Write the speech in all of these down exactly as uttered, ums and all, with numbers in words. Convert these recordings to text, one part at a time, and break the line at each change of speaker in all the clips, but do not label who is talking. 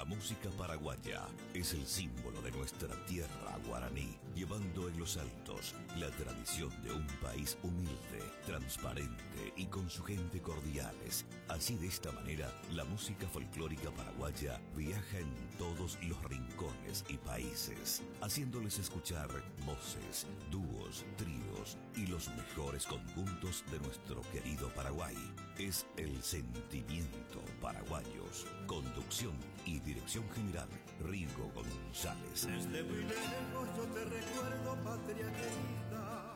La música paraguaya es el símbolo de nuestra tierra guaraní, llevando en los altos la tradición de un país humilde, transparente y con su gente cordiales. Así, de esta manera, la música folclórica paraguaya viaja en todos los rincones y países, haciéndoles escuchar voces, dúos, tríos y los mejores conjuntos de nuestro querido Paraguay. Es el sentimiento paraguayos. Conducción y dirección general, Rigo González.
Desde muy lejos yo te recuerdo, patria querida.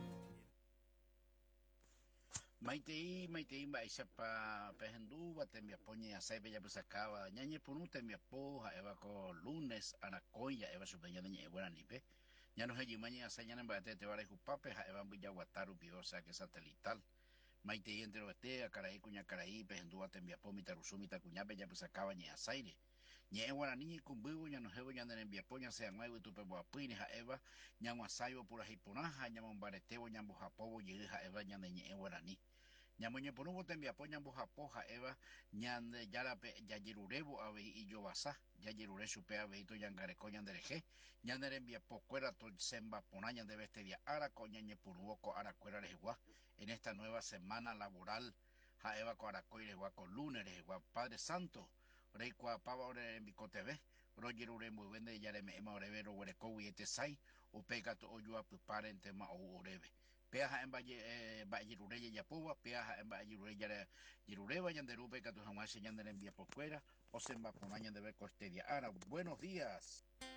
Maitei, maitei, baixa pa pehenduba, te me apoñe a sebe ya pues acaba, ñañe punu te me apoja, eva con lunes, anacoya, eva su peña de ñe, buena nipe. Ya no se yimañe a sañana en bate te vare jupape, eva buya guataru, o sea que satelital. Maitei entre oeste, a caraí, cuña caraí, pehenduba te me apo, mitarusumi, tacuñape, ya pues acaba ñe a saire. Ñe guaraní cumbigo ya no jebo ya en biapoña sea nuevo tu pebo apuine ja eva ñamo asayo pura hiponaja ñamo baretebo ñambo japobo llegue ja eva ñande ñe guaraní ñamo ñe ponubo te biapoña bo japo ja eva ñande ya la pe ya jirurebo ave y yo basa ya jirure supe ave to yangareco ñandereje ñandere biapo cuera to semba ponaña de este día ara coña ñe puruoco ara cuera rejua en esta nueva semana laboral ja eva co aracoy rejua con lunes rejua Padre Santo Rey kwa pava ore en bicoteve, Roger ure muy vende ya le me ema orevero huereco y este sai, o pega to oyua pupare en tema o oreve. Peaja en valle valle rureya ya puba, peaja en valle rureya jirureba yanderu pega tu jamás se yandere envía por fuera, o se va por mañana de ver costedia. Ara, buenos días.